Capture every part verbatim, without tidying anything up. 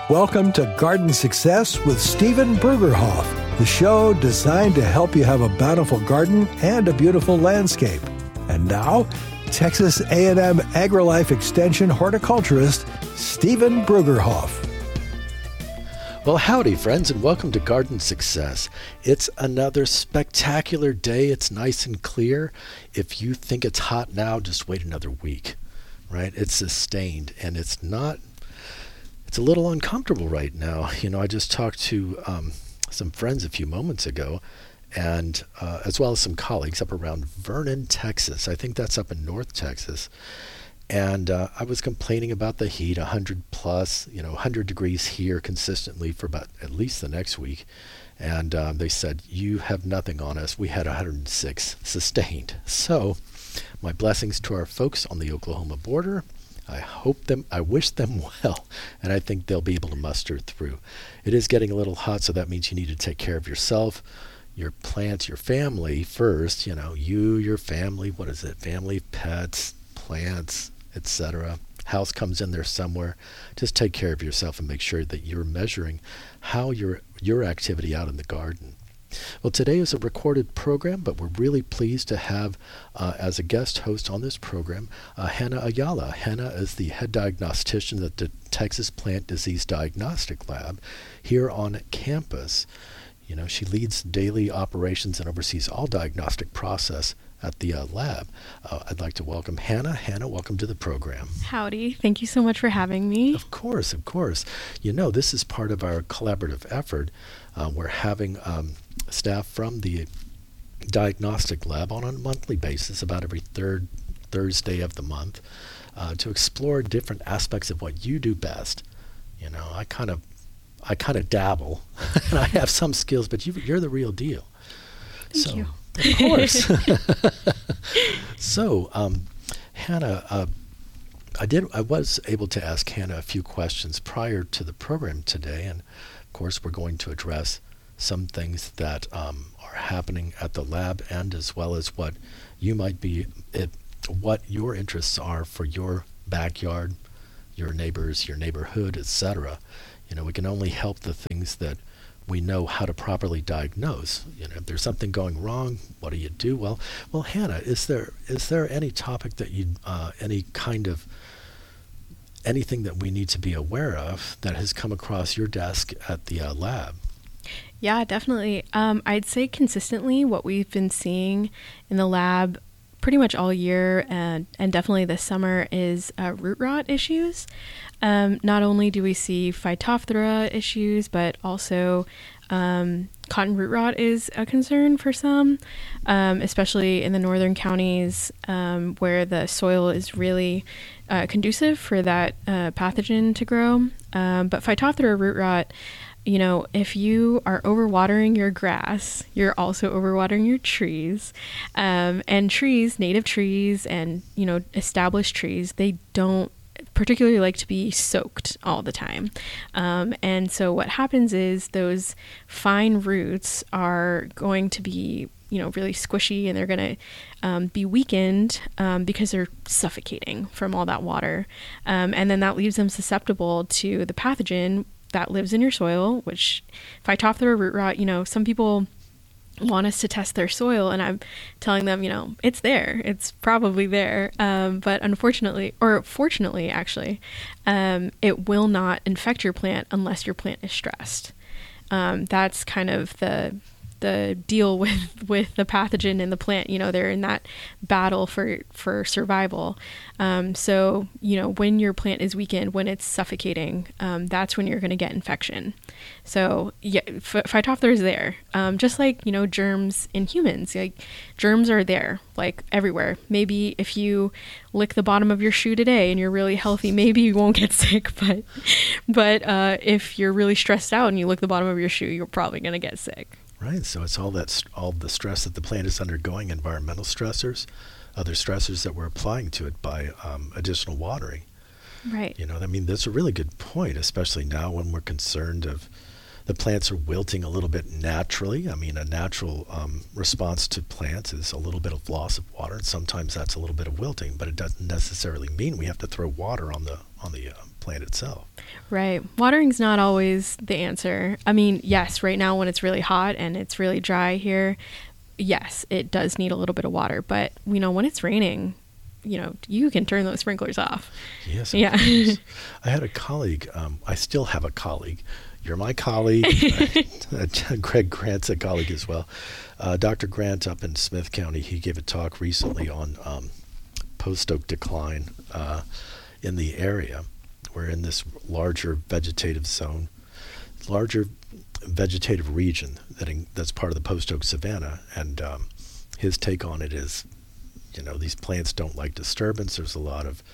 Welcome to Garden Success with Stephen Brugerhoff, the show designed to help you have a bountiful garden and a beautiful landscape. And now, Texas A and M AgriLife Extension horticulturist, Stephen Brugerhoff. Well, howdy, friends, and welcome to Garden Success. It's another spectacular day. It's nice and clear. If you think it's hot now, just wait another week, right? It's sustained, and it's not... It's a little uncomfortable right now. You know, I just talked to um, some friends a few moments ago, and uh, as well as some colleagues up around Vernon, Texas. I think that's up in North Texas. And uh, I was complaining about the heat, one hundred plus, you know, one hundred degrees here consistently for about at least the next week. And um, they said, you have nothing on us. We had one hundred six sustained. So my blessings to our folks on the Oklahoma border. I hope them, I wish them well, and I think they'll be able to muster through. It is getting a little hot, so that means you need to take care of yourself, your plants, your family first. You know, you, your family, what is it? Family, pets, plants, et cetera. House comes in there somewhere. Just take care of yourself and make sure that you're measuring how your your activity out in the garden. Well, today is a recorded program, but we're really pleased to have uh, as a guest host on this program, uh, Hannah Ayala. Hannah is the head diagnostician at the Texas Plant Disease Diagnostic Lab here on campus. You know, she leads daily operations and oversees all diagnostic process at the uh, lab. Uh, I'd like to welcome Hannah. Hannah, welcome to the program. Howdy. Thank you so much for having me. Of course, of course. You know, this is part of our collaborative effort. Uh, we're having um, staff from the diagnostic lab on a monthly basis, about every third Thursday of the month, uh, to explore different aspects of what you do best. You know, I kind of I kind of dabble, and I have some skills, but you, you're the real deal. Thank so, you. Of course. So, um, Hannah, uh, I did. I was able to ask Hannah a few questions prior to the program today, and of course, we're going to address some things that um, are happening at the lab, and as well as what you might be, it, what your interests are for your backyard, your neighbors, your neighborhood, et cetera. You know, we can only help the things that we know how to properly diagnose. You know, if there's something going wrong, what do you do? Well, well, Hannah, is there is there any topic that you, uh, any kind of anything that we need to be aware of that has come across your desk at the uh, lab? Yeah, definitely. Um, I'd say consistently what we've been seeing in the lab pretty much all year and, and definitely this summer is uh, root rot issues. Um, not only do we see Phytophthora issues, but also um, cotton root rot is a concern for some, um, especially in the northern counties um, where the soil is really uh, conducive for that uh, pathogen to grow. Um, but Phytophthora root rot, you know, if you are overwatering your grass, you're also overwatering your trees. Um, and trees, native trees and, you know, established trees, they don't particularly like to be soaked all the time. Um, and so what happens is those fine roots are going to be, you know, really squishy, and they're going to um, be weakened um, because they're suffocating from all that water. Um, and then that leaves them susceptible to the pathogen that lives in your soil, which Phytophthora root rot, you know, some people want us to test their soil, and I'm telling them, you know, it's there, it's probably there. Um, but unfortunately, or fortunately, actually, um, it will not infect your plant unless your plant is stressed. Um, that's kind of the the deal with, with the pathogen in the plant. You know, they're in that battle for, for survival. Um, so, you know, when your plant is weakened, when it's suffocating, um, that's when you're going to get infection. So yeah, Ph- Phytophthora is there. Um, just like, you know, germs in humans, like germs are there, like everywhere. Maybe if you lick the bottom of your shoe today and you're really healthy, maybe you won't get sick, but, but, uh, if you're really stressed out and you lick the bottom of your shoe, you're probably going to get sick. Right, so it's all that all the stress that the plant is undergoing, environmental stressors, other stressors that we're applying to it by um, additional watering. Right. You know, I mean, that's a really good point, especially now when we're concerned of the plants are wilting a little bit naturally. I mean, a natural um, response to plants is a little bit of loss of water, and sometimes that's a little bit of wilting, but it doesn't necessarily mean we have to throw water on the on the uh, plant itself. Right. Watering's not always the answer. I mean, yes, right now when it's really hot and it's really dry here, yes, it does need a little bit of water. But, you know, when it's raining, you know, you can turn those sprinklers off. Yes. Yeah. I had a colleague, um, I still have a colleague. You're my colleague. uh, Greg Grant's a colleague as well. Uh, Doctor Grant up in Smith County, he gave a talk recently on um, post oak decline uh, in the area. We're in this larger vegetative zone, larger vegetative region that in, that's part of the post oak savanna. And um, his take on it is, you know, these plants don't like disturbance. There's a lot of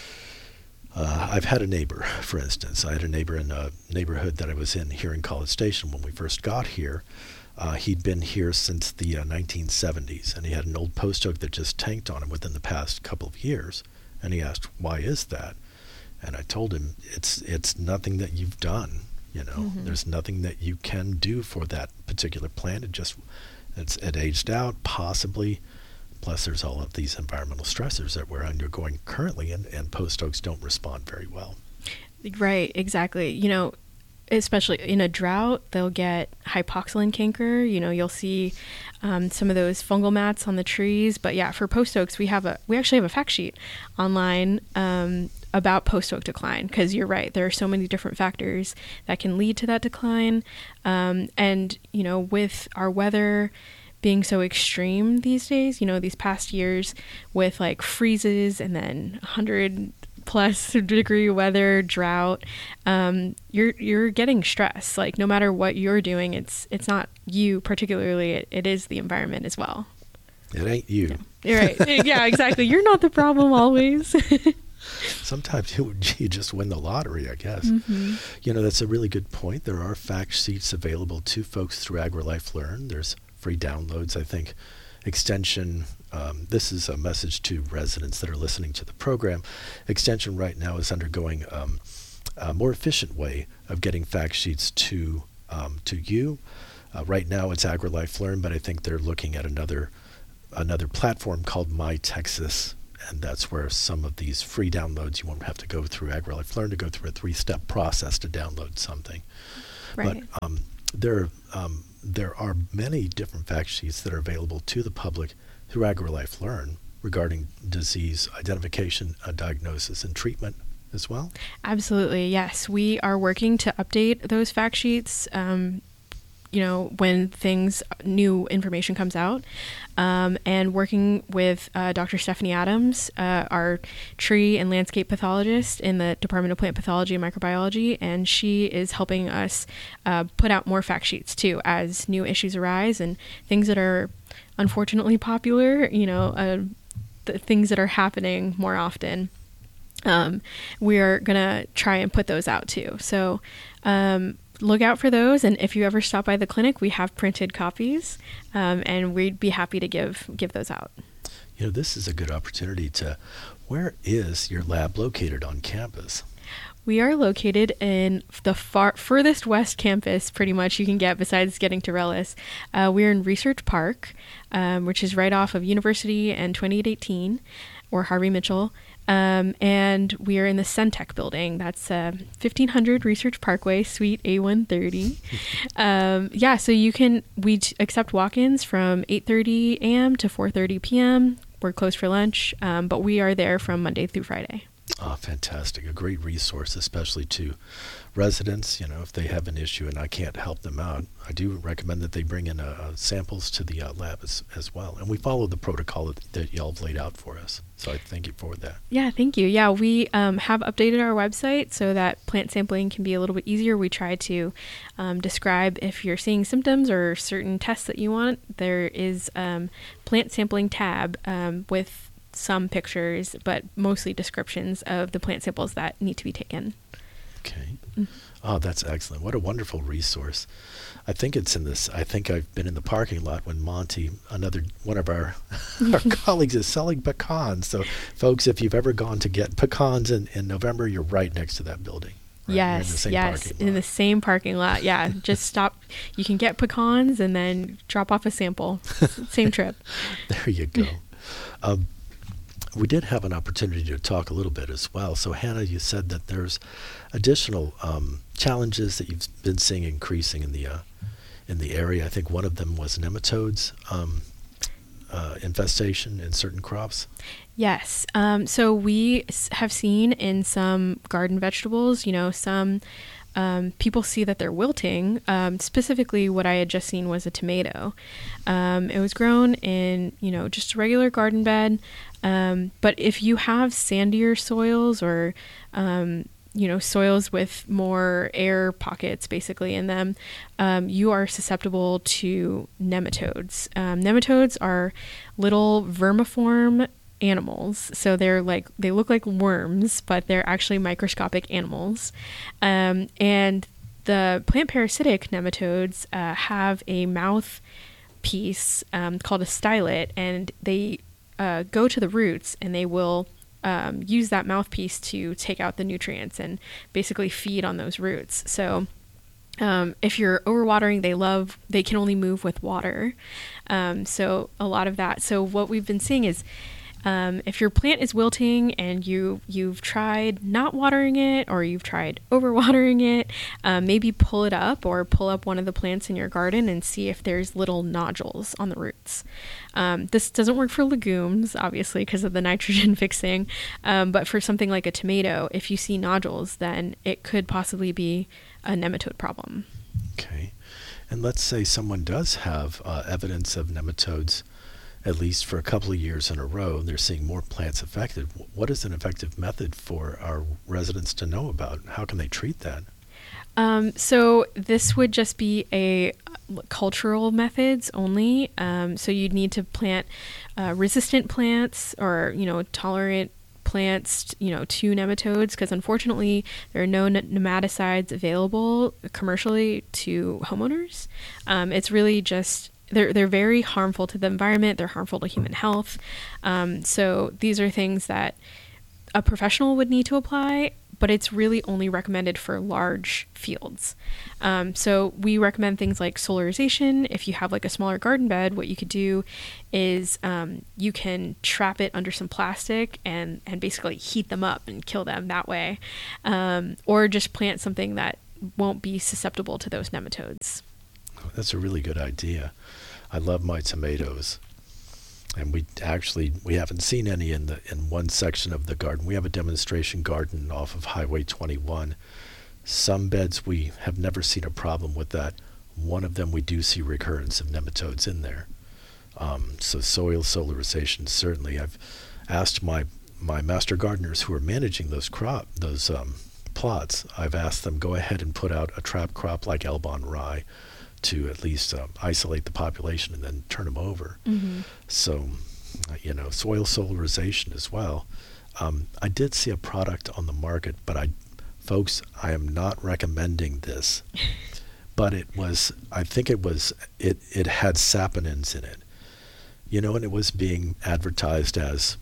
Uh, I've had a neighbor, for instance. I had a neighbor in a neighborhood that I was in here in College Station when we first got here. Uh, he'd been here since the uh, nineteen seventies, and he had an old post oak that just tanked on him within the past couple of years. And he asked, why is that? And I told him, it's it's nothing that you've done. You know, mm-hmm. There's nothing that you can do for that particular plant. It just, it's it aged out, possibly. Plus, there's all of these environmental stressors that we're undergoing currently, and, and post oaks don't respond very well. Right, exactly. You know, especially in a drought, they'll get hypoxylin canker. You know, you'll see um, some of those fungal mats on the trees. But yeah, for post oaks, we have a we actually have a fact sheet online um, about post oak decline, because you're right, there are so many different factors that can lead to that decline. Um, and you know, with our weather being so extreme these days, you know, these past years with like freezes and then one hundred plus degree weather, drought, um, you're you're getting stress. Like no matter what you're doing, it's it's not you particularly, it, it is the environment as well. It ain't you. Yeah. You're right. Yeah, exactly. You're not the problem always. Sometimes you, you just win the lottery, I guess. Mm-hmm. You know, that's a really good point. There are fact sheets available to folks through AgriLife Learn. There's free downloads. I think Extension, um, this is a message to residents that are listening to the program. Extension right now is undergoing um, a more efficient way of getting fact sheets to um, to you. Uh, right now it's AgriLife Learn, but I think they're looking at another another platform called My Texas, and that's where some of these free downloads, you won't have to go through AgriLife Learn to go through a three-step process to download something. Right. But um, there um, there are many different fact sheets that are available to the public through AgriLife Learn regarding disease identification, uh, diagnosis, and treatment as well. Absolutely, yes. We are working to update those fact sheets, um, you know, when things, new information comes out, um, and working with uh, Doctor Stephanie Adams, uh, our tree and landscape pathologist in the Department of Plant Pathology and Microbiology, and she is helping us uh, put out more fact sheets too as new issues arise and things that are unfortunately popular, you know, uh, the things that are happening more often. Um, we're going to try and put those out too. So, um, look out for those. And if you ever stop by the clinic, we have printed copies, um, and we'd be happy to give, give those out. You know, this is a good opportunity to, where is your lab located on campus? We are located in the far furthest west campus, pretty much, you can get besides getting to Rellis. Uh, we're in Research Park, um, which is right off of University and twenty-eight eighteen, or Harvey Mitchell. Um, and we are in the Centec building. That's uh, fifteen hundred Research Parkway, Suite A one thirty. um, yeah, so you can, we t- accept walk-ins from eight thirty a.m. to four thirty p.m. We're closed for lunch, um, but we are there from Monday through Friday. Oh, fantastic. A great resource, especially to residents, you know, if they have an issue and I can't help them out. I do recommend that they bring in uh, samples to the uh, lab as, as well. And we follow the protocol that, that y'all have laid out for us. So I thank you for that. Yeah, thank you. Yeah, we um, have updated our website so that plant sampling can be a little bit easier. We try to um, describe if you're seeing symptoms or certain tests that you want. There is um, plant sampling tab um, with some pictures, but mostly descriptions of the plant samples that need to be taken. Okay. Mm-hmm. Oh, that's excellent. What a wonderful resource. I think it's in this, I think I've been in the parking lot when Monty, another one of our, our colleagues, is selling pecans. So folks, if you've ever gone to get pecans in, in November, you're right next to that building. Right? Yes, in yes, in the same parking lot. Yeah, just stop. You can get pecans and then drop off a sample. Same trip. There you go. Um, we did have an opportunity to talk a little bit as well. So Hannah, you said that there's additional um, challenges that you've been seeing increasing in the uh, in the area. I think one of them was nematodes um, uh, infestation in certain crops. Yes. Um, so we s- have seen in some garden vegetables, you know, some um, people see that they're wilting. Um, specifically, what I had just seen was a tomato. Um, it was grown in, you know, just a regular garden bed. Um, but if you have sandier soils or, um, you know, soils with more air pockets basically in them, um, you are susceptible to nematodes. Um, nematodes are little vermiform animals. So they're like, they look like worms, but they're actually microscopic animals. Um, and the plant parasitic nematodes uh, have a mouth piece um, called a stylet, and they uh, go to the roots and they will um, use that mouthpiece to take out the nutrients and basically feed on those roots. So um, if you're overwatering, they love, they can only move with water. Um, so a lot of that. So what we've been seeing is Um, if your plant is wilting and you, you've tried not watering it or you've tried overwatering it, um, maybe pull it up or pull up one of the plants in your garden and see if there's little nodules on the roots. Um, this doesn't work for legumes, obviously, because of the nitrogen fixing. Um, but for something like a tomato, if you see nodules, then it could possibly be a nematode problem. Okay. And let's say someone does have uh, evidence of nematodes at least for a couple of years in a row, and they're seeing more plants affected. What is an effective method for our residents to know about? How can they treat that? Um, so this would just be a cultural methods only. Um, so you'd need to plant uh, resistant plants or, you know, tolerant plants, you know, to nematodes, because unfortunately there are no n- nematicides available commercially to homeowners. Um, it's really just They're they're very harmful to the environment. They're harmful to human health. Um, so these are things that a professional would need to apply, but it's really only recommended for large fields. Um, so we recommend things like solarization. If you have like a smaller garden bed, what you could do is um, you can trap it under some plastic and, and basically heat them up and kill them that way. Um, or just plant something that won't be susceptible to those nematodes. That's a really good idea. I love my tomatoes, and we actually we haven't seen any in the in one section of the garden. We have a demonstration garden off of Highway twenty-one. Some beds we have never seen a problem with that. One of them we do see recurrence of nematodes in there. Um, so soil solarization, certainly. I've asked my my master gardeners who are managing those crop those um, plots. I've asked them go ahead and put out a trap crop like Elbon rye, to at least uh, isolate the population and then turn them over. Mm-hmm. So, uh, you know, soil solarization as well. Um, I did see a product on the market, but I, folks, I am not recommending this. But it was, I think it was, it, it had saponins in it. You know, and it was being advertised as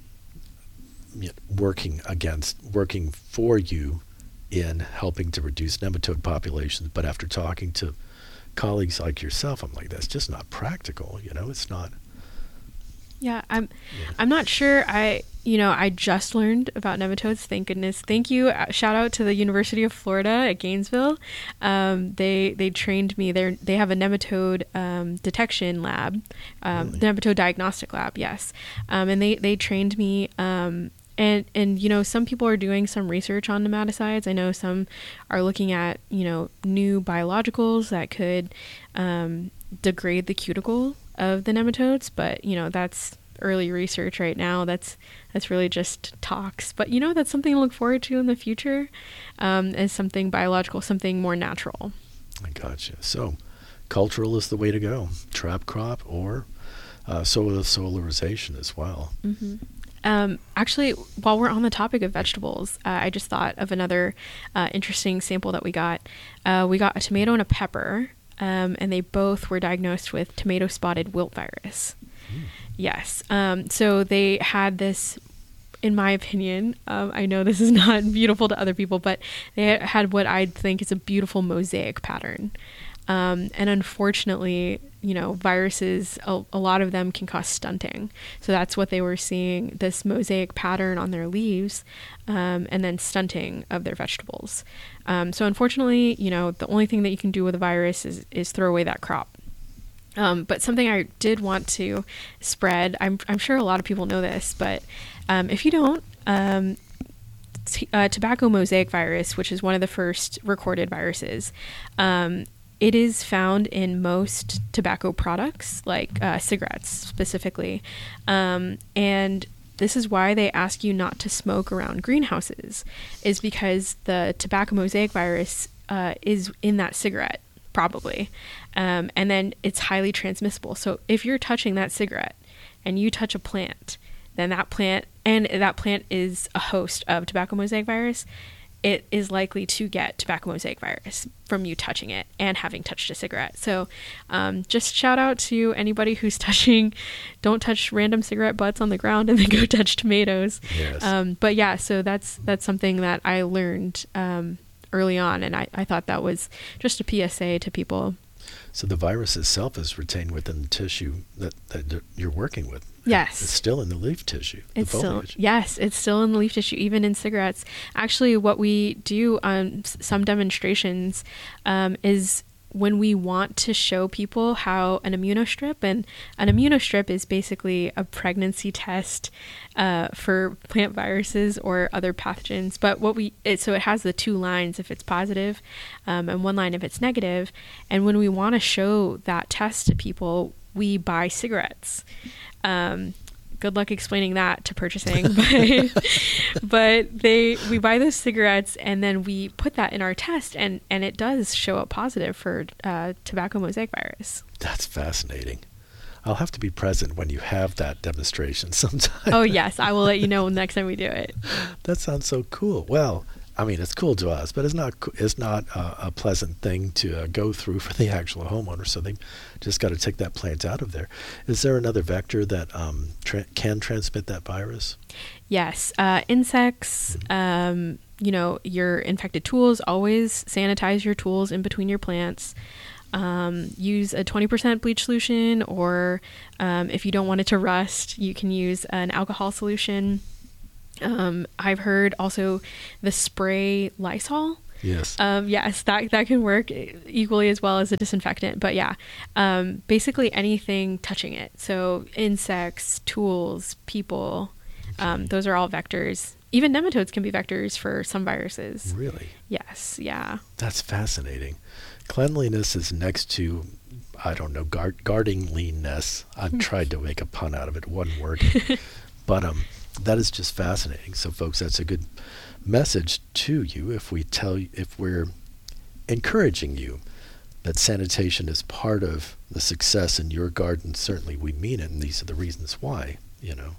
you know, working against, working for you in helping to reduce nematode populations. But after talking to colleagues like yourself, I'm like, that's just not practical. You know, it's not. Yeah, I'm. Yeah. I'm not sure. I, you know, I just learned about nematodes. Thank goodness. Thank you. Uh, shout out to the University of Florida at Gainesville. Um, they they trained me. They they have a nematode um, detection lab, um, really? nematode diagnostic lab. Yes, um, and they they trained me. Um, And, and, you know, some people are doing some research on nematicides. I know some are looking at, you know, new biologicals that could um, degrade the cuticle of the nematodes. But, you know, that's early research right now. That's that's really just talks. But, you know, that's something to look forward to in the future um, as something biological, something more natural. I gotcha. So cultural is the way to go. Trap crop or uh, soil solarization as well. Mm-hmm. Um, actually, while we're on the topic of vegetables, uh, I just thought of another uh, interesting sample that we got. Uh, we got a tomato and a pepper, um, and they both were diagnosed with tomato spotted wilt virus. Mm. Yes. Um, so they had this, in my opinion, um, I know this is not beautiful to other people, but they had what I think is a beautiful mosaic pattern. Um, and unfortunately, you know, viruses, a, a lot of them can cause stunting. So that's what they were seeing, this mosaic pattern on their leaves, um, and then stunting of their vegetables. Um, so unfortunately, you know, the only thing that you can do with a virus is, is throw away that crop. Um, but something I did want to spread, I'm, I'm sure a lot of people know this, but um, if you don't, um, t- uh, tobacco mosaic virus, which is one of the first recorded viruses, um, it is found in most tobacco products, like uh, cigarettes specifically. Um, and this is why they ask you not to smoke around greenhouses, is because the tobacco mosaic virus uh, is in that cigarette, probably. Um, and then it's highly transmissible. So if you're touching that cigarette and you touch a plant, then that plant, and that plant is a host of tobacco mosaic virus, it is likely to get tobacco mosaic virus from you touching it and having touched a cigarette. So um, just shout out to anybody who's touching, don't touch random cigarette butts on the ground and then go touch tomatoes. Yes. Um, but yeah, so that's that's something that I learned um, early on, and I, I thought that was just a P S A to people. So the virus itself is retained within the tissue that, that you're working with. Yes. It's still in the leaf tissue. It's the still, yes, it's still in the leaf tissue, even in cigarettes. Actually, what we do on s- some demonstrations um, is when we want to show people how an immunostrip, and an immunostrip is basically a pregnancy test uh, for plant viruses or other pathogens. But what we, it, so it has the two lines if it's positive, um, and one line if it's negative. And when we want to show that test to people, we buy cigarettes. Um, good luck explaining that to purchasing, but, but they, we buy those cigarettes and then we put that in our test, and, and it does show up positive for, uh, tobacco mosaic virus. That's fascinating. I'll have to be present when you have that demonstration sometime. Oh yes. I will let you know next time we do it. That sounds so cool. Well, I mean, it's cool to us, but it's not it's not a, a pleasant thing to uh, go through for the actual homeowner. So they just got to take that plant out of there. Is there another vector that um, tra- can transmit that virus? Yes, uh, insects. Mm-hmm. Um, you know, your infected tools. Always sanitize your tools in between your plants. Um, use a twenty percent bleach solution, or um, if you don't want it to rust, you can use an alcohol solution. Um, I've heard also the spray Lysol. Yes. Um, yes, that that can work equally as well as a disinfectant. But yeah, um, basically anything touching it. So insects, tools, people, um, those are all vectors. Even nematodes can be vectors for some viruses. Really? Yes. Yeah. That's fascinating. Cleanliness is next to, I don't know, guard, guarding leanness. I've tried to make a pun out of it. It wasn't working. But um, that is just fascinating. So, folks, that's a good message to you if we tell you, if we're encouraging you that sanitation is part of the success in your garden. Certainly, we mean it, and these are the reasons why. You know,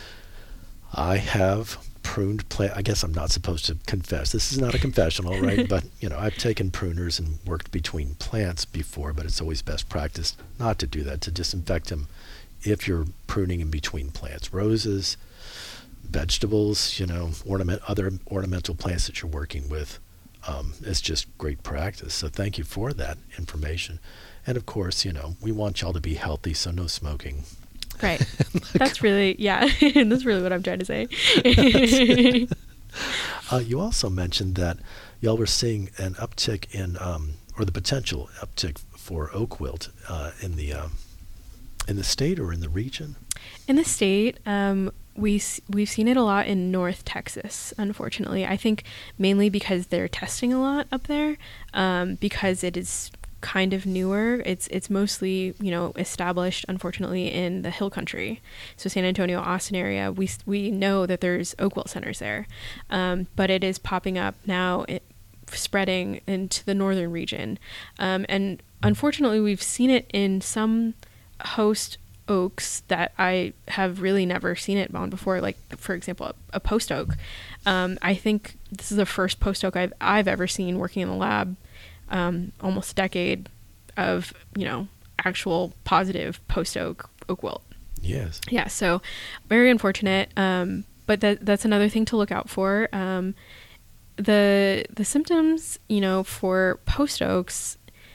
I have pruned plant. I guess I'm not supposed to confess. This is not a confessional, right? But you know, I've taken pruners and worked between plants before, but it's always best practice not to do that. To disinfect them if you're pruning in between plants, roses, vegetables, you know, ornament, other ornamental plants that you're working with. Um, it's just great practice. So thank you for that information. And of course, you know, we want y'all to be healthy, so no smoking. Right. That's really, yeah, that's really what I'm trying to say. uh, you also mentioned that y'all were seeing an uptick in, um, or the potential uptick for oak wilt uh, in the uh, in the state or in the region? In the state, um, we we've seen it a lot in North Texas, unfortunately. I think mainly because they're testing a lot up there, um, because it is kind of newer. It's it's mostly, you know, established, unfortunately, in the hill country. So San Antonio, Austin area, we we know that there's oak wilt centers there, um, but it is popping up now, it, spreading into the northern region, um, and unfortunately, we've seen it in some host oaks that I have really never seen it on before. Like, for example, a, a post oak. Um, I think this is the first post oak I've I've ever seen working in the lab. Um, almost a decade of, you know, actual positive post oak oak wilt. Yes. Yeah. So very unfortunate. Um, but that that's another thing to look out for. Um, the the symptoms, you know, for post oaks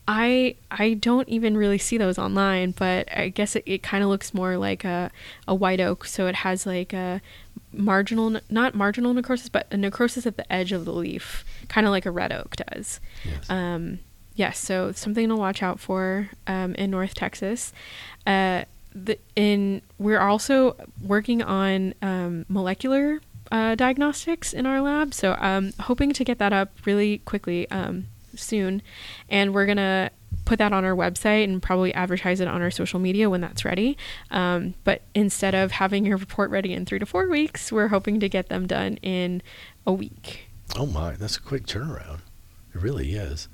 I I don't even really see those online, but I guess it, it kind of looks more like a, a white oak. So it has like a marginal, not marginal necrosis, but a necrosis at the edge of the leaf, kind of like a red oak does. Yes. Um, yes, so something to watch out for um, in North Texas. Uh, the, in we're also working on um, molecular uh, diagnostics in our lab, so um, hoping to get that up really quickly. Um, soon, and we're gonna put that on our website and probably advertise it on our social media when that's ready. Um, but instead of having your report ready in three to four weeks, we're hoping to get them done in a week. Oh my, that's a quick turnaround. It really is.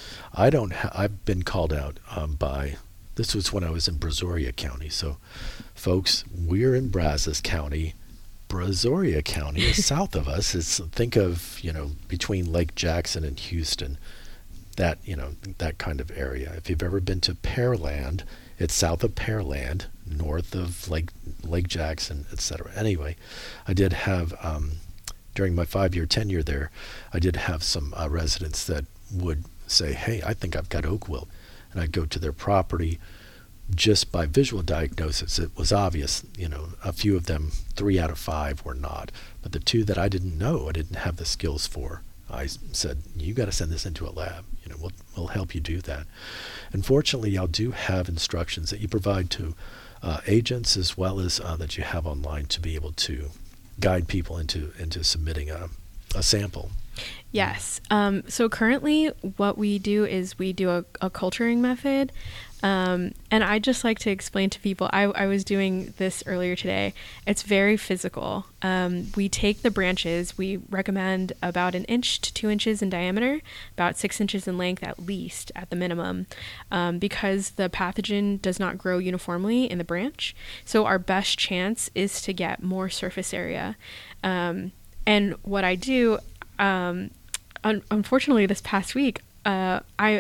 I don't. Ha- I've been called out um, by. This was when I was in Brazoria County. So, folks, we're in Brazos County. Brazoria County is south of us. It's think of you know between Lake Jackson and Houston. That, you know, that kind of area. If you've ever been to Pearland, it's south of Pearland, north of Lake Lake Jackson, et cetera. Anyway, I did have, um, during my five-year tenure there, I did have some uh, residents that would say, hey, I think I've got oak wilt. And I'd go to their property just by visual diagnosis. It was obvious, you know, a few of them, three out of five were not. But the two that I didn't know, I didn't have the skills for, I said, you got to send this into a lab. You know, we'll, we'll help you do that. Unfortunately, y'all do have instructions that you provide to uh, agents as well as uh, that you have online to be able to guide people into into submitting a, a sample. Yes. Um, so currently what we do is we do a, a culturing method. Um, and I just like to explain to people, I, I was doing this earlier today. It's very physical. Um, we take the branches, we recommend about an inch to two inches in diameter, about six inches in length at least at the minimum, um, because the pathogen does not grow uniformly in the branch. So our best chance is to get more surface area. Um, and what I do, um, un- unfortunately this past week, uh, I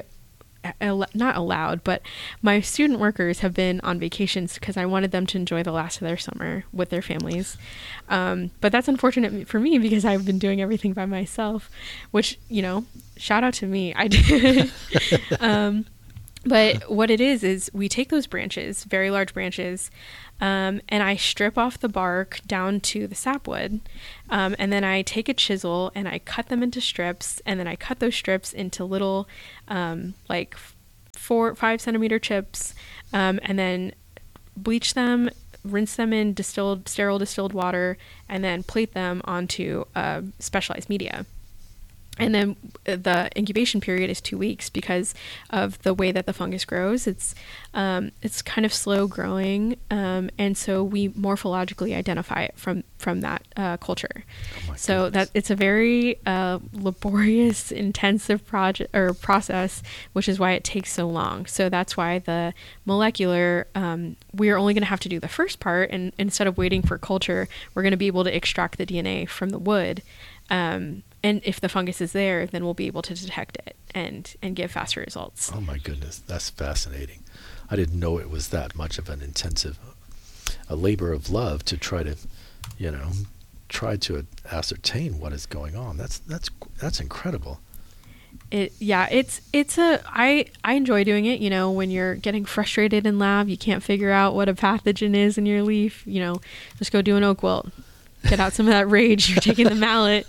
not allowed, but my student workers have been on vacations because I wanted them to enjoy the last of their summer with their families. Um, but that's unfortunate for me because I've been doing everything by myself, which, you know, shout out to me. I did. um, but what it is, is we take those branches, very large branches, um, and I strip off the bark down to the sapwood. Um, and then I take a chisel and I cut them into strips, and then I cut those strips into little, um, like four, five centimeter chips, um, and then bleach them, rinse them in distilled, sterile distilled water, and then plate them onto uh, specialized media. And then the incubation period is two weeks because of the way that the fungus grows. It's um, it's kind of slow growing, um, and so we morphologically identify it from from that uh, culture. Oh my so goodness. that it's a very uh, laborious, intensive project or process, which is why it takes so long. So that's why the molecular, um, we're only going to have to do the first part, and instead of waiting for culture, we're going to be able to extract the D N A from the wood. Um, And if the fungus is there, then we'll be able to detect it and, and give faster results. Oh my goodness, that's fascinating. I didn't know it was that much of an intensive, a labor of love to try to, you know, try to ascertain what is going on. That's that's that's incredible. It yeah, it's it's a I I enjoy doing it. You know, when you're getting frustrated in lab, you can't figure out what a pathogen is in your leaf. You know, just go do an oak wilt. Get out some of that rage. You're taking the mallet.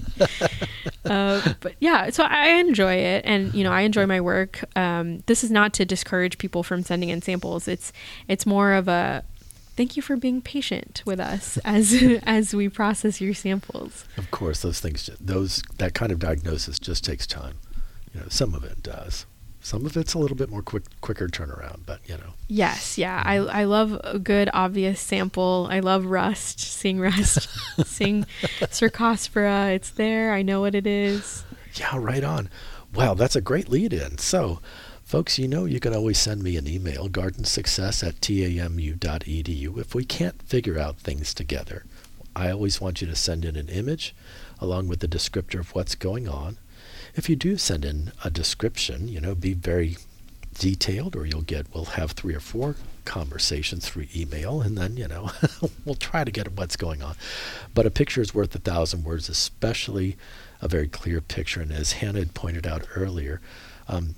Uh, but yeah, so I enjoy it, and you know, I enjoy my work. Um, this is not to discourage people from sending in samples. It's it's more of a thank you for being patient with us as as we process your samples. Of course, those things, those that kind of diagnosis just takes time. You know, some of it does. Some of it's a little bit more quick, quicker turnaround, but you know. Yes, yeah, I I love a good obvious sample. I love rust, seeing rust, seeing Cercospora. It's there. I know what it is. Yeah, right on. Wow, that's a great lead-in. So, folks, you know you can always send me an email, garden success at tamu dot e d u. If we can't figure out things together, I always want you to send in an image along with the descriptor of what's going on. If you do send in a description, you know, be very detailed, or you'll get, we'll have three or four conversations through email, and then, you know, we'll try to get at what's going on. But a picture is worth a thousand words, especially a very clear picture. And as Hannah had pointed out earlier, um,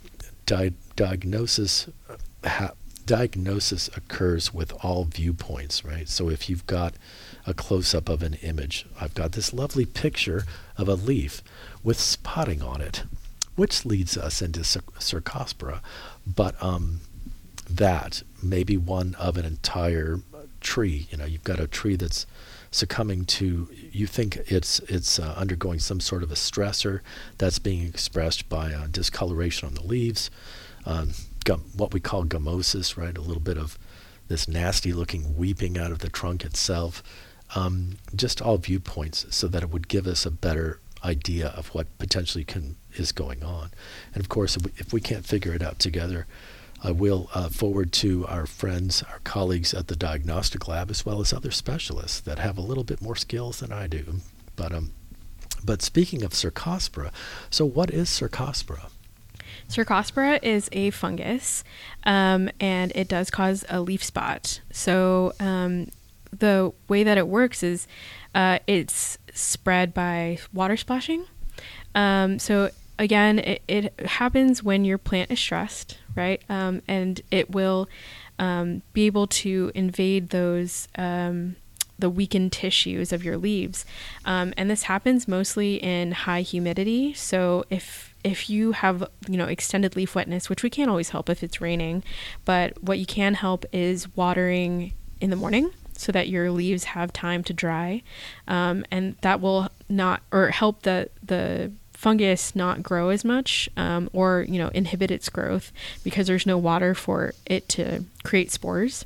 di- diagnosis ha- diagnosis occurs with all viewpoints, right? So if you've got a close-up of an image, I've got this lovely picture of a leaf with spotting on it, which leads us into cer- Cercospora. But um, that may be one of an entire tree. You know, you've got a tree that's succumbing to, you think it's it's uh, undergoing some sort of a stressor that's being expressed by uh, discoloration on the leaves, um, gum, what we call gummosis, right? A little bit of this nasty looking weeping out of the trunk itself. Um, just all viewpoints, so that it would give us a better idea of what potentially can is going on. And of course, if we, if we can't figure it out together, I will uh, forward to our friends, our colleagues at the diagnostic lab, as well as other specialists that have a little bit more skills than I do. But um, but speaking of Cercospora, so what is Cercospora? Cercospora is a fungus, um, and it does cause a leaf spot. So um, the way that it works is uh, it's spread by water splashing. Um, so again, it, it happens when your plant is stressed, right? Um, and it will um, be able to invade those um, the weakened tissues of your leaves. Um, and this happens mostly in high humidity. So if if you have, you know, extended leaf wetness, which we can't always help if it's raining, but what you can help is watering in the morning so that your leaves have time to dry. Um, and that will not, or help the, the fungus not grow as much, um, or, you know, inhibit its growth because there's no water for it to create spores.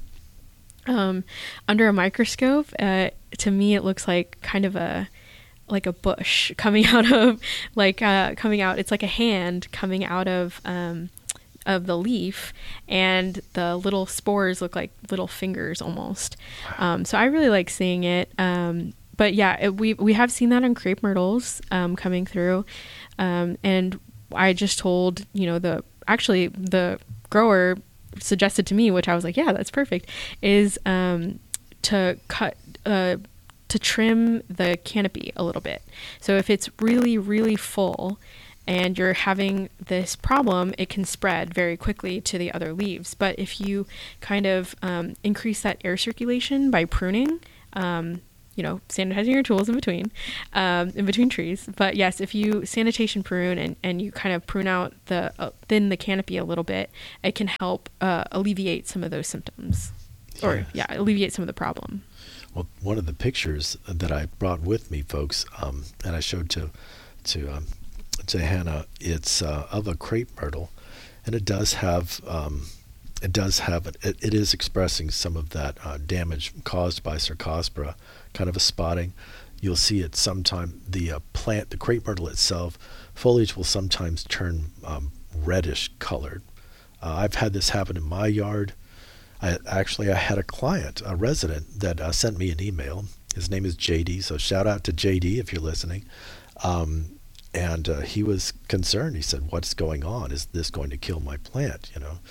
Um, under a microscope, uh, to me, it looks like kind of a, like a bush coming out of, like, uh, coming out, it's like a hand coming out of, um, of the leaf, and the little spores look like little fingers almost. Um, so I really like seeing it. Um, but yeah, it, we, we have seen that on crepe myrtles, um, coming through. Um, and I just told, you know, the, actually the grower suggested to me, which I was like, yeah, that's perfect, is, um, to cut, uh, to trim the canopy a little bit. So if it's really, really full and you're having this problem, it can spread very quickly to the other leaves. But if you kind of um, increase that air circulation by pruning, um, you know, sanitizing your tools in between, um, in between trees. But yes, if you sanitation prune and, and you kind of prune out the, uh, thin the canopy a little bit, it can help uh, alleviate some of those symptoms. Yes. Or yeah, alleviate some of the problem. Well, one of the pictures that I brought with me, folks, um, and I showed to to um, to Hannah, it's uh, of a crepe myrtle, and it does have um, it does have it, it is expressing some of that uh, damage caused by Cercospora, kind of a spotting. You'll see it sometime. The uh, plant, the crepe myrtle itself, foliage will sometimes turn um, reddish colored. Uh, I've had this happen in my yard. I, actually, I had a client, a resident, that uh, sent me an email. His name is J D, so shout out to J D if you're listening. Um, and uh, he was concerned. He said, "What's going on? Is this going to kill my plant?" You know,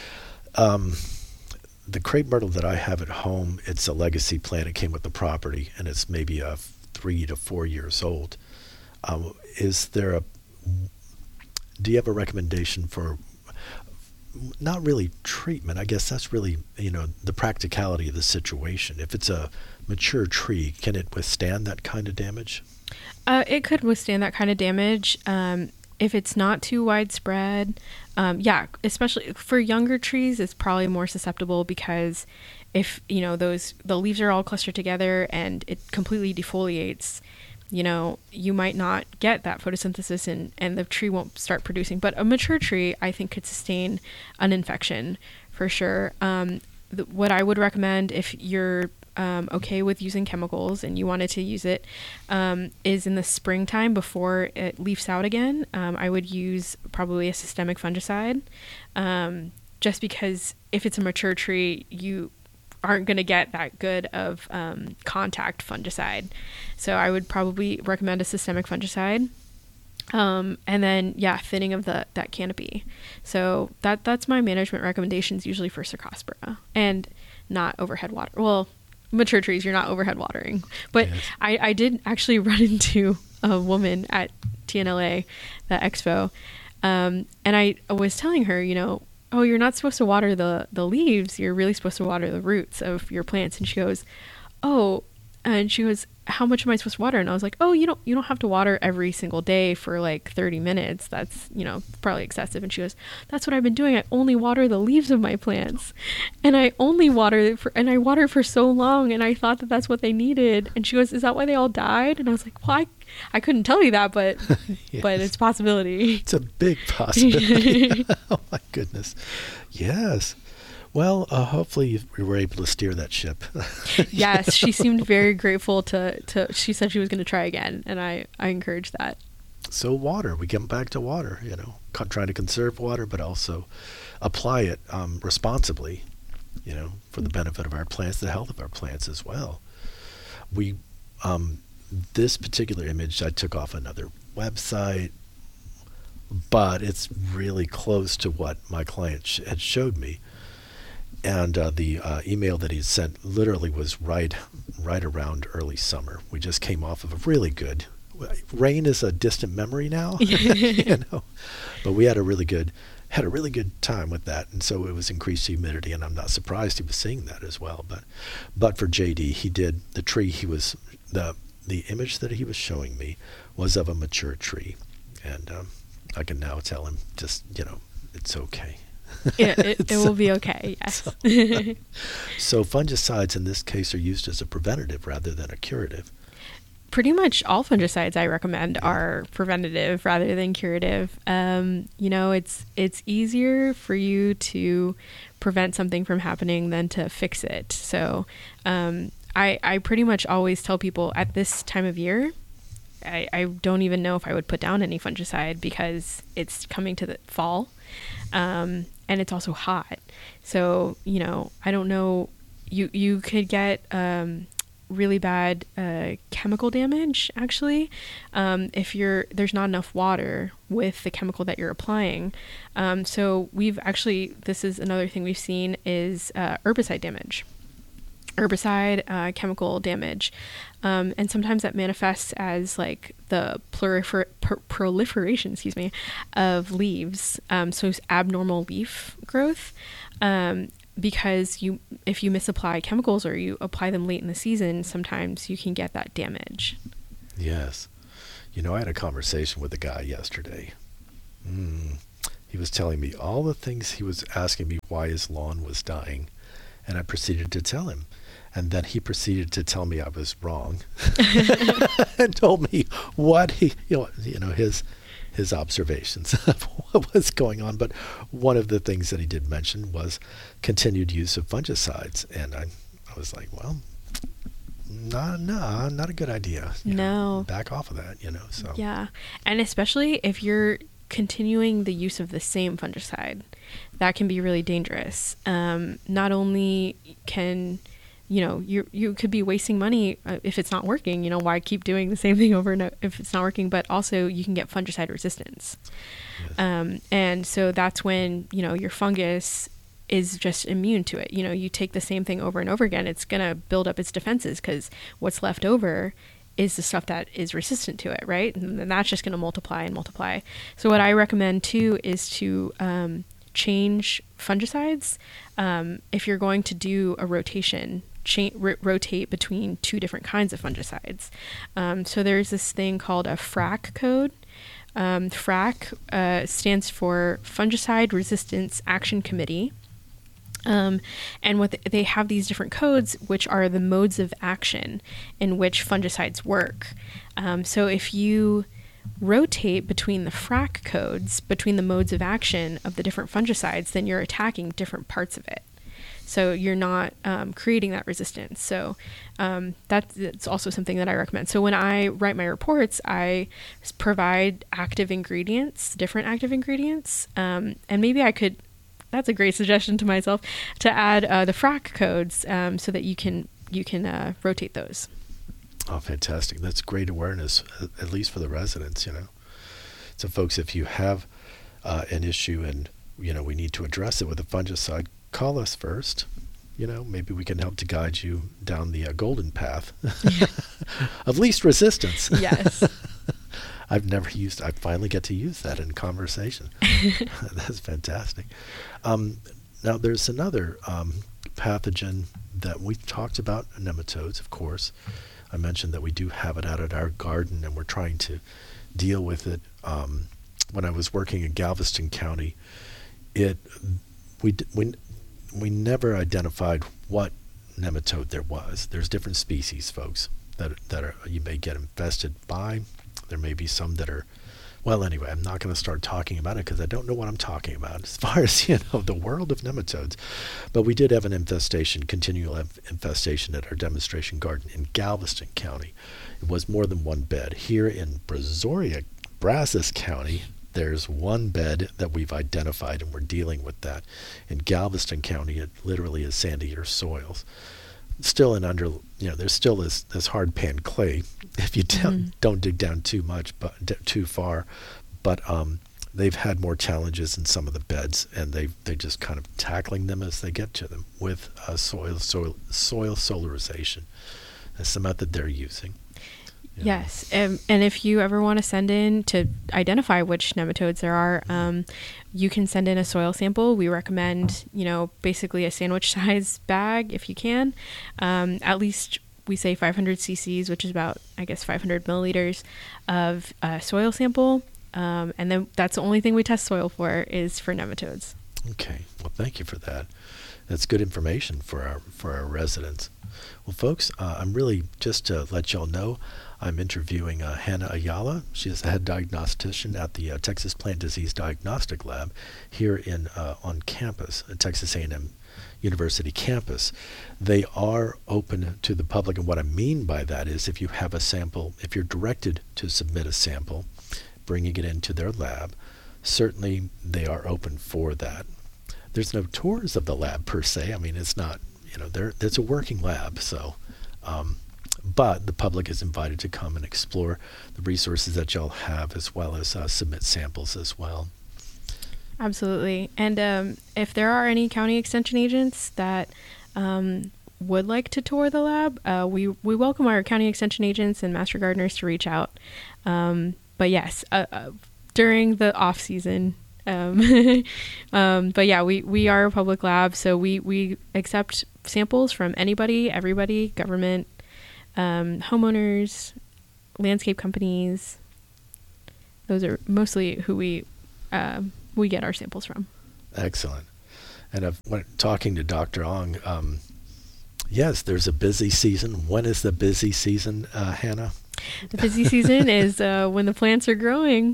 um, the crepe myrtle that I have at home, it's a legacy plant. It came with the property, and it's maybe uh, three to four years old. Um, is there a? Do you have a recommendation for? Not really treatment. I guess that's really, you know, the practicality of the situation. If it's a mature tree, can it withstand that kind of damage? Uh, it could withstand that kind of damage. Um, if it's not too widespread, um, yeah, especially for younger trees, it's probably more susceptible because if, you know, those, the leaves are all clustered together and it completely defoliates, you know, you might not get that photosynthesis and, and the tree won't start producing. But a mature tree, I think, could sustain an infection for sure. Um, the, what I would recommend if you're um, okay with using chemicals and you wanted to use it um, is in the springtime before it leaves out again. Um, I would use probably a systemic fungicide um, just because if it's a mature tree, you aren't going to get that good of um, contact fungicide. So I would probably recommend a systemic fungicide. Um, and then, yeah, thinning of the that canopy. So that that's my management recommendations usually for Cercospora. And not overhead water. Well, mature trees, you're not overhead watering. But yes. I, I did actually run into a woman at T N L A, the expo, Um, and I was telling her, you know, oh, you're not supposed to water the, the leaves. You're really supposed to water the roots of your plants. And she goes, oh, and she goes, how much am I supposed to water? And I was like, oh, you don't, you don't have to water every single day for like thirty minutes. That's, you know, probably excessive. And she goes, that's what I've been doing. I only water the leaves of my plants, and I only water for, and I water for so long. And I thought that that's what they needed. And she goes, is that why they all died? And I was like, well, I, I couldn't tell you that, but, yes. but it's a possibility. It's a big possibility. Oh my goodness. Yes. Well, uh, hopefully we were able to steer that ship. Yes, she seemed very grateful to, to she said she was going to try again, and I, I encouraged that. So water, we get back to water, you know, trying to conserve water, but also apply it um, responsibly, you know, for the benefit of our plants, the health of our plants as well. We, um, this particular image I took off another website, but it's really close to what my client sh- had showed me. And uh, the uh, email that he sent literally was right right around early summer. We just came off of a really good, rain is a distant memory now, you know, but we had a really good, had a really good time with that. And so it was increased humidity, and I'm not surprised he was seeing that as well. But, but for J D, he did, the tree he was, the, the image that he was showing me was of a mature tree. And um, I can now tell him just, you know, it's okay. Yeah, it, it will be okay, yes. So, so fungicides in this case are used as a preventative rather than a curative. Pretty much all fungicides I recommend are preventative rather than curative. Um, you know, it's it's easier for you to prevent something from happening than to fix it. So um, I, I pretty much always tell people at this time of year, I, I don't even know if I would put down any fungicide because it's coming to the fall. Um, and it's also hot. So, you know, I don't know, you, you could get, um, really bad, uh, chemical damage actually. Um, if you're, there's not enough water with the chemical that you're applying. Um, so we've actually, this is another thing we've seen is, uh, herbicide damage. herbicide, uh, chemical damage. Um, and sometimes that manifests as like the prolifer- pr- proliferation, excuse me, of leaves. Um, so it's abnormal leaf growth. Um, because you, if you misapply chemicals or you apply them late in the season, sometimes you can get that damage. Yes. You know, I had a conversation with a guy yesterday. Mm. He was telling me all the things, he was asking me why his lawn was dying. And I proceeded to tell him. And then he proceeded to tell me I was wrong and told me what he, you know, you know, his, his observations of what was going on. But one of the things that he did mention was continued use of fungicides. And I, I was like, well, no, no, not a good idea. You no. know, back off of that, you know, so. Yeah. And especially if you're continuing the use of the same fungicide, that can be really dangerous. Um, not only can, you know, you you could be wasting money uh, if it's not working, you know, why keep doing the same thing over and over if it's not working, but also you can get fungicide resistance. Yes. Um, and so that's when, you know, your fungus is just immune to it. You know, you take the same thing over and over again, it's going to build up its defenses because what's left over is the stuff that is resistant to it, right? And then that's just going to multiply and multiply. So what I recommend too is to um, change fungicides. Um, if you're going to do a rotation, cha- r- rotate between two different kinds of fungicides. Um, so there's this thing called a F R A C code. Um, F R A C uh, stands for Fungicide Resistance Action Committee. Um, and what th- they have these different codes, which are the modes of action in which fungicides work. Um, so if you rotate between the F R A C codes, between the modes of action of the different fungicides, then you're attacking different parts of it. So you're not um, creating that resistance. So um, that's, that's also something that I recommend. So when I write my reports, I provide active ingredients, different active ingredients, um, and maybe I could. That's a great suggestion to myself to add uh, the F R A C codes um, so that you can you can uh, rotate those. Oh, fantastic! That's great awareness, at least for the residents. You know, so folks, if you have uh, an issue and you know we need to address it with a fungicide, call us first. You know, maybe we can help to guide you down the uh, golden path of least resistance. Yes. I've never used, I finally get to use that in conversation. That's fantastic. Um, now there's another um, pathogen that we've talked about, nematodes, of course. I mentioned that we do have it out at our garden and we're trying to deal with it. Um, when I was working in Galveston County, it we we we never identified what nematode there was. There's different species, folks, that that are you may get infested by. There may be some that are, well, anyway, I'm not going to start talking about it because I don't know what I'm talking about as far as, you know, the world of nematodes. But we did have an infestation, continual infestation at our demonstration garden in Galveston County. It was more than one bed. Here in Brazoria, Brazos County, there's one bed that we've identified, and we're dealing with that. In Galveston County, it literally is sandier soils. Still in under, you know, there's still this, this hard pan clay if you don't, mm-hmm. don't dig down too much, but d- too far. But um, they've had more challenges in some of the beds, and they they just kind of tackling them as they get to them with uh, soil, soil soil solarization. That's the method they're using. Yes, um, and if you ever want to send in to identify which nematodes there are, um, you can send in a soil sample. We recommend, you know, basically a sandwich size bag if you can. Um, at least we say five hundred cc's, which is about, I guess, five hundred milliliters of uh, soil sample. Um, and then that's the only thing we test soil for is for nematodes. Okay, well, thank you for that. That's good information for our for our residents. Well, folks, uh, I'm really, just to let y'all know, I'm interviewing uh, Hannah Ayala. She is the head diagnostician at the uh, Texas Plant Disease Diagnostic Lab here in uh, on campus at Texas A and M University campus. They are open to the public, and what I mean by that is if you have a sample, if you're directed to submit a sample, bringing it into their lab, certainly they are open for that. There's no tours of the lab per se. I mean, it's not, you know, there. It's a working lab, so. Um, But the public is invited to come and explore the resources that y'all have, as well as uh, submit samples as well. Absolutely. And um, if there are any county extension agents that um, would like to tour the lab, uh, we, we welcome our county extension agents and master gardeners to reach out. Um, but yes, uh, uh, during the off season. Um, um, but yeah, we, we are a public lab, so we, we accept samples from anybody, everybody, government, Um, homeowners, landscape companies. Those are mostly who we uh, we get our samples from. Excellent. And I've went talking to Doctor Ong. Um, yes, there's a busy season. When is the busy season, uh, Hannah? The busy season is uh, when the plants are growing.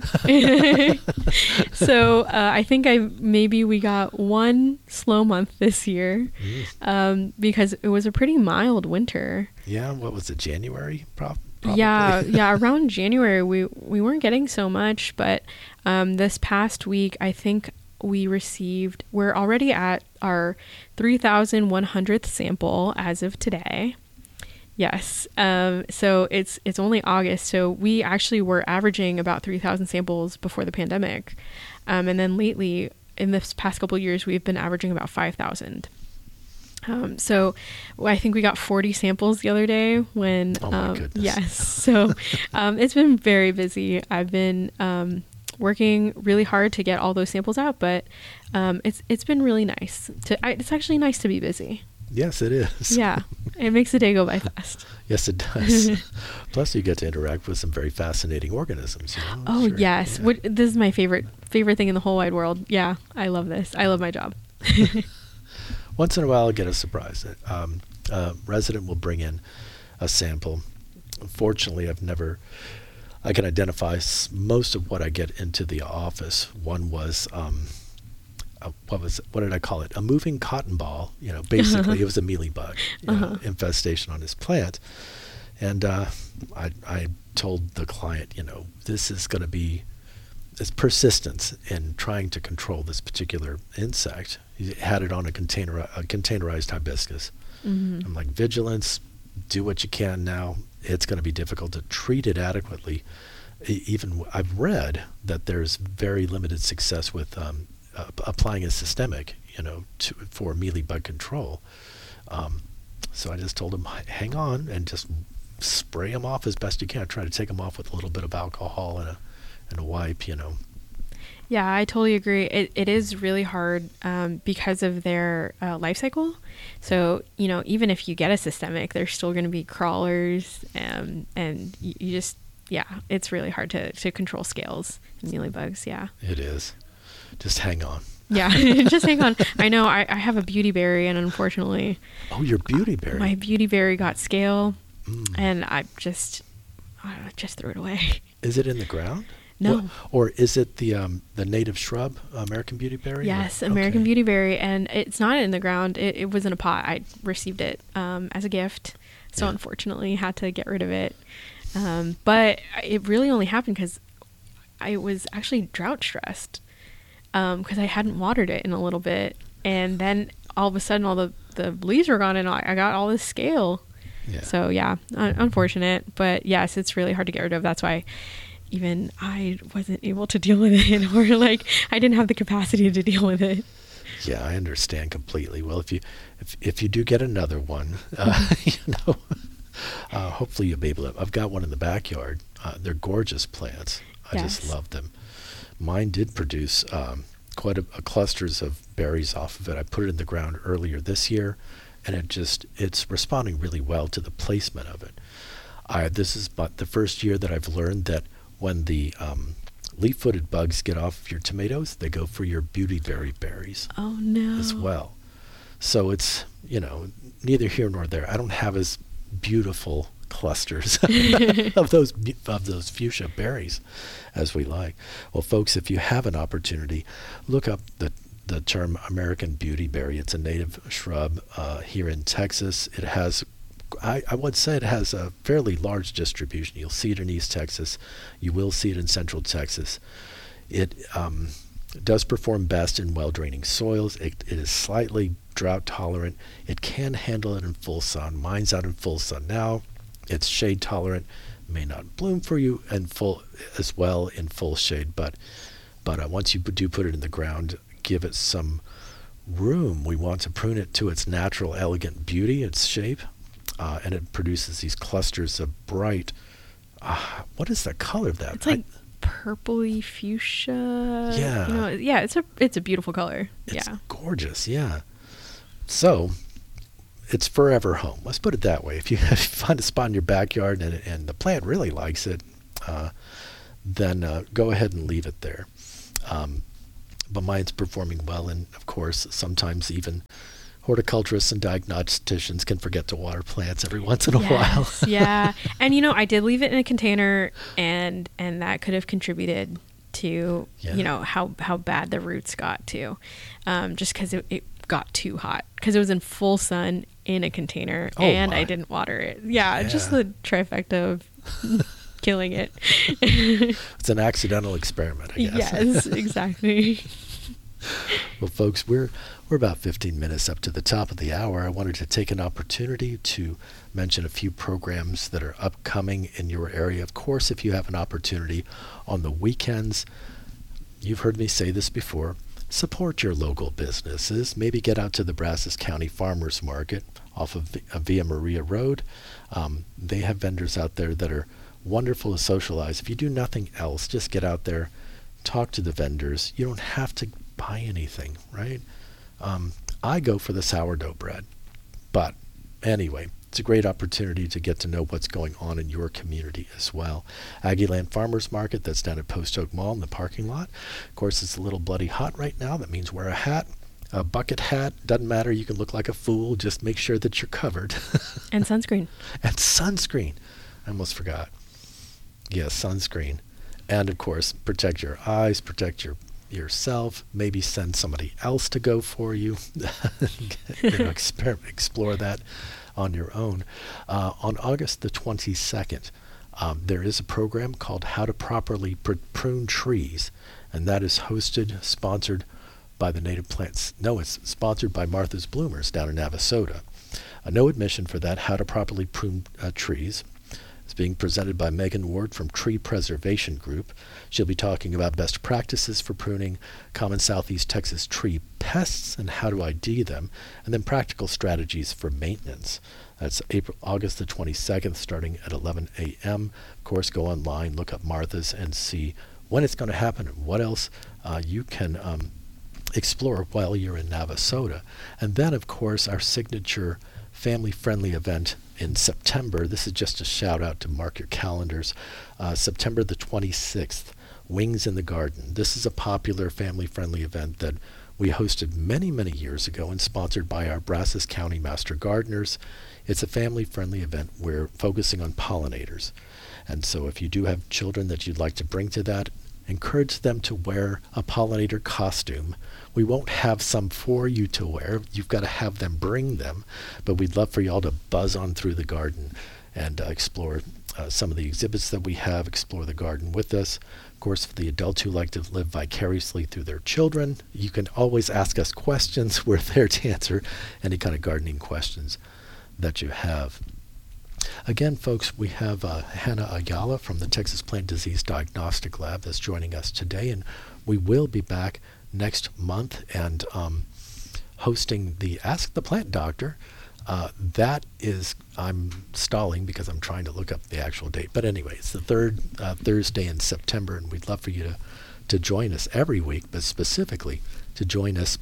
So uh, I think I maybe we got one slow month this year mm. um, because it was a pretty mild winter. Yeah, what was it, January? Pro- probably. Yeah, yeah, around January we we weren't getting so much, but um, this past week I think we received. We're already at our three thousand one hundredth sample as of today. Yes. Um, so it's it's only August. So we actually were averaging about three thousand samples before the pandemic. Um, and then lately, in this past couple of years, we've been averaging about five thousand. Um, so I think we got forty samples the other day when, oh my um, goodness. yes. So um, it's been very busy. I've been um, working really hard to get all those samples out, but um, it's it's been really nice. To I, It's actually nice to be busy. Yes, it is. Yeah, it makes the day go by fast. Yes, it does. Plus, you get to interact with some very fascinating organisms. You know? Oh, sure. yes. Yeah. What, this is my favorite favorite thing in the whole wide world. Yeah, I love this. I love my job. Once in a while, I get a surprise. Um, a resident will bring in a sample. Unfortunately, I've never... I can identify s- most of what I get into the office. One was... Um, Uh, what was what did I call it? A moving cotton ball. You know, basically it was a mealybug you know, uh-huh. infestation on his plant, and uh, I I told the client, you know, this is going to be this persistence in trying to control this particular insect. He had it on a container a containerized hibiscus. Mm-hmm. I'm like, vigilance, do what you can now. It's going to be difficult to treat it adequately. E- even I've read that there's very limited success with um, Uh, applying a systemic, you know, to, for mealybug control. Um, so I just told him, hang on and just spray them off as best you can. Try to take them off with a little bit of alcohol and a and a wipe, you know. Yeah, I totally agree. It it is really hard um, because of their uh, life cycle. So, you know, even if you get a systemic, there's still going to be crawlers, um, and you, you just, yeah, it's really hard to, to control scales and mealybugs. Yeah, it is. Just hang on. Yeah, just hang on. I know I, I have a beauty berry, and unfortunately, oh, your beauty berry. My beauty berry got scale, mm. and I just, I just threw it away. Is it in the ground? No. What, or is it the um, the native shrub, American beautyberry? Yes, or? American okay. beautyberry, and it's not in the ground. It, it was in a pot. I received it um, as a gift, so yeah. unfortunately had to get rid of it. Um, but it really only happened because I was actually drought stressed because um, I hadn't watered it in a little bit, and then all of a sudden all the, the leaves were gone, and I, I got all this scale. Yeah. So yeah, un- unfortunate, but yes, it's really hard to get rid of. That's why even I wasn't able to deal with it, or like I didn't have the capacity to deal with it. Yeah, I understand completely. Well, if you if if you do get another one, uh, you know, uh, hopefully you'll be able to. I've got one in the backyard. Uh, they're gorgeous plants. I Yes. just love them. Mine did produce um, quite a, a clusters of berries off of it. I put it in the ground earlier this year, and it just it's responding really well to the placement of it. I this is but the first year that I've learned that when the um, leaf-footed bugs get off of your tomatoes, they go for your beautyberry berries Oh no. as well. So it's, you know, neither here nor there. I don't have as beautiful clusters of those of those fuchsia berries as we like. Well, folks, if you have an opportunity, look up the the term American beautyberry. It's a native shrub uh, here in Texas. It has I, I would say it has a fairly large distribution. You'll see it in East Texas. You will see it in Central Texas. It um, does perform best in well-draining soils. It, it is slightly drought tolerant. It can handle it in full sun. Mine's out in full sun now. It's shade tolerant. May not bloom for you in full as well in full shade, but but uh, once you do put it in the ground, give it some room. We want to prune it to its natural, elegant beauty, its shape. Uh, and it produces these clusters of bright, uh, what is the color of that? It's like I, purpley fuchsia. Yeah. You know, yeah, it's a it's a beautiful color. It's yeah. gorgeous, yeah. So, it's forever home. Let's put it that way. If you, if you find a spot in your backyard and, and the plant really likes it, uh, then uh, go ahead and leave it there. Um, but mine's performing well, and of course, sometimes even horticulturists and diagnosticians can forget to water plants every once in a yes, while. Yeah. And you know, I did leave it in a container, and and that could have contributed to Yeah. you know how how bad the roots got to, um, just because it, it got too hot because it was in full sun in a container, Oh, and my. I didn't water it. Yeah, Yeah. just the trifecta of killing it. It's an accidental experiment, I guess. Yes, exactly. Well, folks, we're we're about fifteen minutes up to the top of the hour. I wanted to take an opportunity to mention a few programs that are upcoming in your area. Of course, if you have an opportunity on the weekends, you've heard me say this before, support your local businesses. Maybe get out to the Brazos County Farmers Market off of Via Maria Road. Um, they have vendors out there that are wonderful to socialize. If you do nothing else, just get out there, talk to the vendors. You don't have to buy anything, right? Um, I go for the sourdough bread. But anyway, it's a great opportunity to get to know what's going on in your community as well. Aggieland Farmers Market, that's down at Post Oak Mall in the parking lot. Of course, it's a little bloody hot right now. That means wear a hat, a bucket hat. Doesn't matter. You can look like a fool. Just make sure that you're covered. And sunscreen. And sunscreen. I almost forgot. Yes, sunscreen. And of course, protect your eyes, protect your yourself, maybe send somebody else to go for you. you know, exper- explore that on your own. Uh, on August the twenty-second, um, there is a program called How to Properly Pr- Prune Trees, and that is hosted, sponsored by the Native Plants. No, it's sponsored by Martha's Bloomers down in Navasota. Uh, no admission for that, How to Properly Prune uh, Trees. It's being presented by Megan Ward from Tree Preservation Group. She'll be talking about best practices for pruning, common Southeast Texas tree pests and how to I D them, and then practical strategies for maintenance. That's April, August the twenty-second, starting at eleven a.m. Of course, go online, look up Martha's, and see when it's going to happen and what else uh, you can um, explore while you're in Navasota. And then, of course, our signature family-friendly event in September. This is just a shout-out to mark your calendars. Uh, September the twenty-sixth, Wings in the Garden. This is a popular family-friendly event that we hosted many, many years ago and sponsored by our Brazos County Master Gardeners. It's a family-friendly event. We're focusing on pollinators. And so if you do have children that you'd like to bring to that, encourage them to wear a pollinator costume. We won't have some for you to wear. You've got to have them bring them. But we'd love for y'all to buzz on through the garden and uh, explore uh, some of the exhibits that we have, explore the garden with us. Of course, for the adults who like to live vicariously through their children, you can always ask us questions. We're there to answer any kind of gardening questions that you have. Again, folks, we have uh, Hannah Ayala from the Texas Plant Disease Diagnostic Lab that's joining us today, and we will be back next month and um, hosting the Ask the Plant Doctor. Uh, that is, I'm stalling because I'm trying to look up the actual date. But anyway, it's the third uh, Thursday in September, and we'd love for you to, to join us every week, but specifically to join us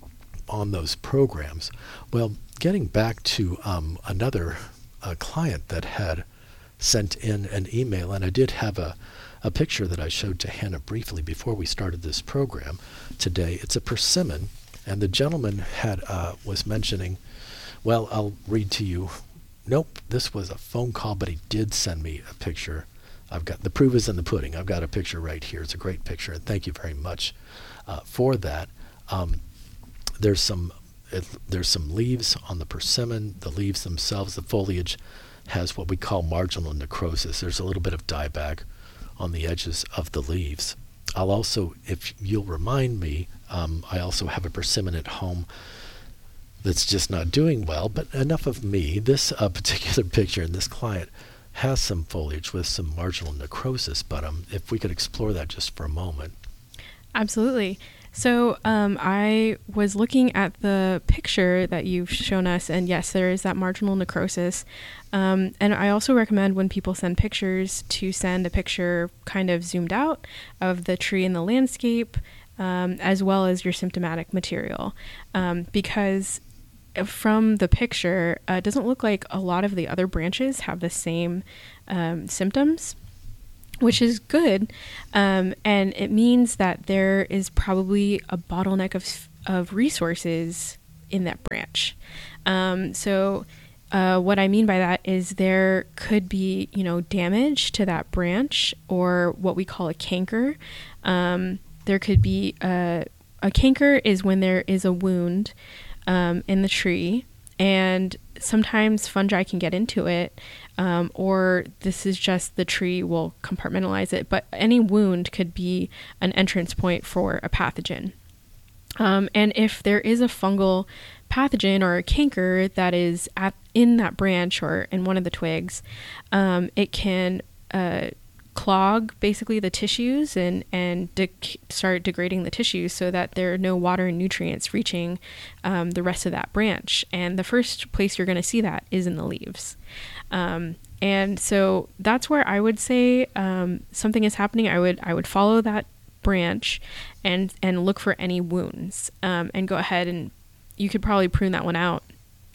on those programs. Well, getting back to um, another uh, client that had sent in an email, and I did have a, a picture that I showed to Hannah briefly before we started this program today. It's a persimmon, and the gentleman had uh, was mentioning, well, I'll read to you. Nope, this was a phone call, but he did send me a picture. I've got the proof is in the pudding. I've got a picture right here. It's a great picture, and thank you very much uh, for that. Um, there's some it, there's some leaves on the persimmon. The leaves themselves, the foliage, has what we call marginal necrosis. There's a little bit of dieback on the edges of the leaves. I'll also, if you'll remind me, um, I also have a persimmon at home that's just not doing well, but enough of me. This uh, particular picture and this client has some foliage with some marginal necrosis, but um, if we could explore that just for a moment. Absolutely. So um, I was looking at the picture that you've shown us, and yes, there is that marginal necrosis. Um, and I also recommend when people send pictures to send a picture kind of zoomed out of the tree and the landscape, um, as well as your symptomatic material, um, because from the picture, uh, it doesn't look like a lot of the other branches have the same um, symptoms, which is good. Um, and it means that there is probably a bottleneck of, of resources in that branch. Um, so uh, what I mean by that is there could be, you know, damage to that branch, or what we call a canker. Um, there could be a, a canker is when there is a wound Um, in the tree, and sometimes fungi can get into it, um, or this is just the tree will compartmentalize it, but any wound could be an entrance point for a pathogen. Um, and if there is a fungal pathogen or a canker that is at in that branch or in one of the twigs, um, it can uh, clog basically the tissues and and de- start degrading the tissues so that there are no water and nutrients reaching um, the rest of that branch. And the first place you're going to see that is in the leaves. Um, and so that's where I would say um, something is happening. I would I would follow that branch and and look for any wounds, um, and go ahead and you could probably prune that one out.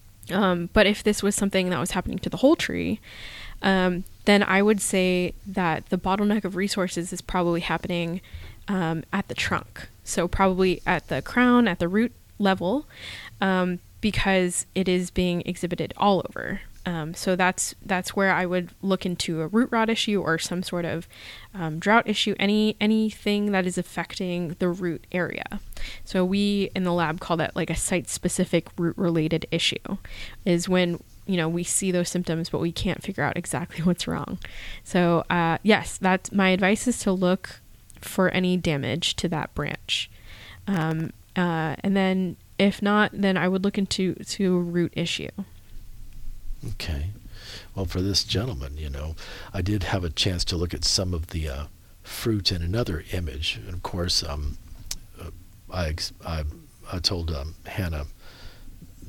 Um, but if this was something that was happening to the whole tree, um, then I would say that the bottleneck of resources is probably happening um, at the trunk. So probably at the crown, at the root level, um, because it is being exhibited all over. Um, so that's that's where I would look into a root rot issue or some sort of um, drought issue, any anything that is affecting the root area. So we in the lab call that like a site-specific root-related issue, is when you know we see those symptoms but we can't figure out exactly what's wrong. So uh, yes, that's my advice, is to look for any damage to that branch, um, uh, and then if not, then I would look into to a root issue. Okay. Well, for this gentleman, you know, I did have a chance to look at some of the uh, fruit in another image. And of course, um, uh, I, I, I told um, Hannah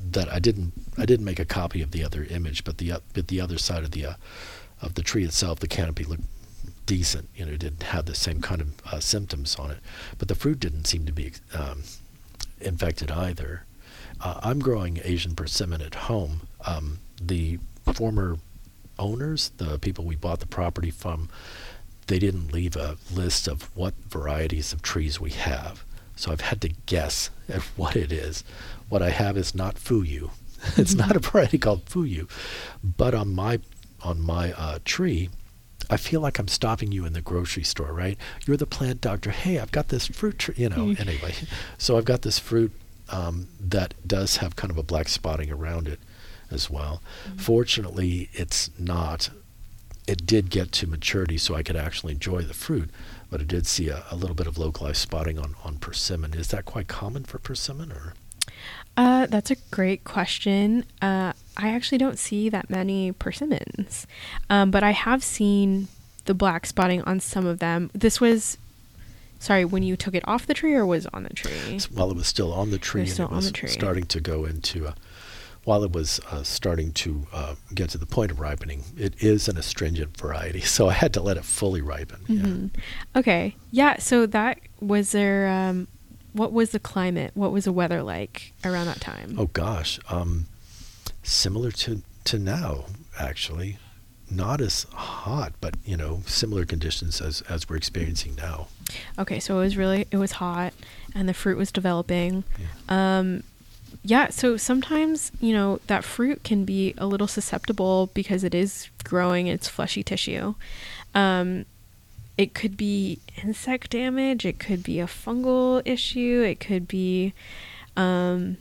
that I didn't I didn't make a copy of the other image, but the uh, but the other side of the uh, of the tree itself, the canopy looked decent. You know, it didn't have the same kind of uh, symptoms on it, but the fruit didn't seem to be um, infected either. Uh, I'm growing Asian persimmon at home. Um, the former owners, the people we bought the property from, they didn't leave a list of what varieties of trees we have. So I've had to guess at what it is. What I have is not Fuyu. It's not a variety called Fuyu. But on my on my uh, tree, I feel like I'm stopping you in the grocery store, right? You're the plant doctor. Hey, I've got this fruit tree, you know, anyway. So I've got this fruit um, that does have kind of a black spotting around it as well. Mm-hmm. Fortunately, it's not. It did get to maturity, so I could actually enjoy the fruit, but I did see a, a little bit of localized spotting on, on persimmon. Is that quite common for persimmon, or? Uh, that's a great question. Uh, I actually don't see that many persimmons, um, but I have seen the black spotting on some of them. This was, sorry, when you took it off the tree or was on the tree? While it was still on the tree, it was still and it on was the tree. starting to go into a, while it was uh, starting to uh, get to the point of ripening. It is an astringent variety, so I had to let it fully ripen. Mm-hmm. Yeah. Okay. Yeah, so that, was there, um, what was the climate? What was the weather like around that time? Oh gosh, um, similar to, to now, actually. Not as hot, but you know, similar conditions as, as we're experiencing now. Okay, so it was really, it was hot and the fruit was developing. Yeah. Um, yeah, so sometimes, you know, that fruit can be a little susceptible because it is growing, it's fleshy tissue. Um, it could be insect damage, it could be a fungal issue, it could be, um,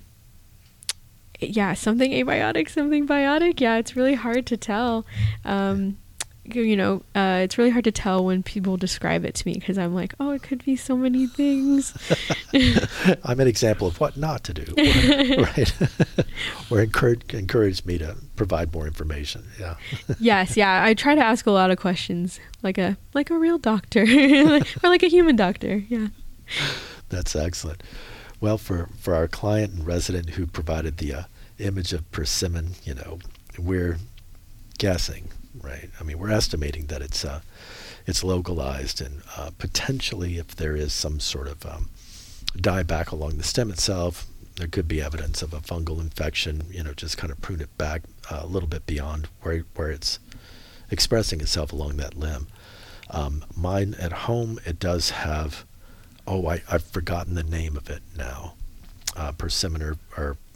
yeah, something abiotic, something biotic. Yeah, it's really hard to tell. Um, you know, uh, it's really hard to tell when people describe it to me because I'm like, oh, it could be so many things. I'm an example of what not to do, or, right? Or encourage, encourage me to provide more information. Yeah. Yes, yeah. I try to ask a lot of questions, like a like a real doctor, or like a human doctor. Yeah. That's excellent. Well, for, for our client and resident who provided the uh, image of persimmon, you know, we're guessing, right? I mean, we're estimating that it's uh, it's localized, and uh, potentially, if there is some sort of um, dieback along the stem itself, there could be evidence of a fungal infection. You know, just kind of prune it back uh, a little bit beyond where where it's expressing itself along that limb. Um, mine at home, it does have. Oh, I, I've forgotten the name of it now. Uh, persimmon or, or